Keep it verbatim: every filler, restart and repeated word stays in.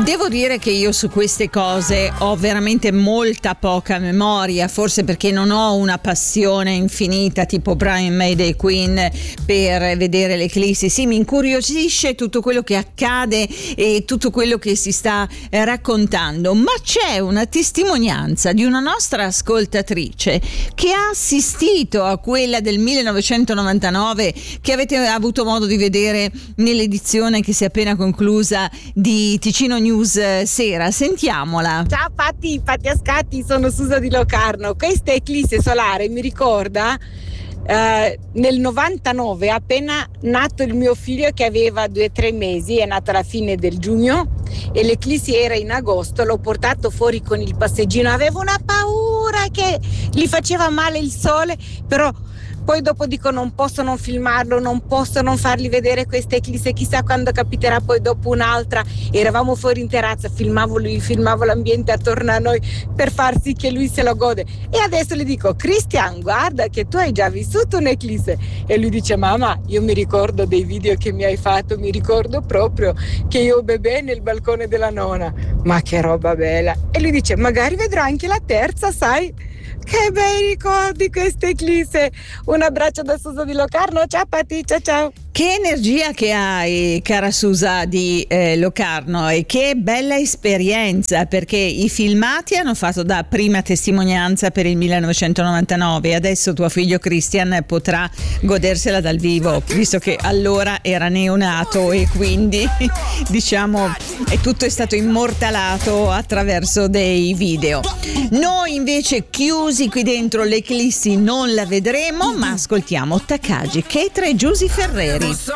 Devo dire che io su queste cose ho veramente molta poca memoria, forse perché non ho una passione infinita tipo Brian May dei Queen per vedere l'eclissi. Sì, mi incuriosisce tutto quello che accade e tutto quello che si sta eh, raccontando, ma c'è una testimonianza di una nostra ascoltatrice che ha assistito a quella del millenovecentonovantanove che avete avuto modo di vedere nell'edizione che si è appena conclusa di Ticino News Sera. Sentiamola. Ciao Patti, Patti Ascatti, sono Susa di Locarno. Questa eclisse solare mi ricorda eh, nel novantanove, appena nato il mio figlio che aveva due o tre mesi, è nato alla fine del giugno e l'eclissi era in agosto. L'ho portato fuori con il passeggino, avevo una paura che gli faceva male il sole, però poi dopo dico non posso non filmarlo, non posso non fargli vedere questa eclisse, chissà quando capiterà poi dopo un'altra. Eravamo fuori in terrazza, filmavo lui, filmavo l'ambiente attorno a noi per far sì che lui se lo gode. E adesso gli dico: Christian, guarda che tu hai già vissuto un'eclisse. E lui dice: mamma, io mi ricordo dei video che mi hai fatto, mi ricordo proprio che io bebè nel balcone della nonna. Ma che roba bella. E lui dice: magari vedrà anche la terza, sai? Che bei ricordi questa eclisse. Un abbraccio da Susa di Locarno. Ciao Patti, ciao ciao. Che energia che hai, cara Susa di eh, Locarno, e che bella esperienza, perché i filmati hanno fatto da prima testimonianza per il millenovecentonovantanove e adesso tuo figlio Christian potrà godersela dal vivo, visto che allora era neonato e quindi diciamo è tutto è stato immortalato attraverso dei video. Noi invece chiusi qui dentro l'eclissi non la vedremo, ma ascoltiamo Takagi, Keitra e Giusy Ferreri.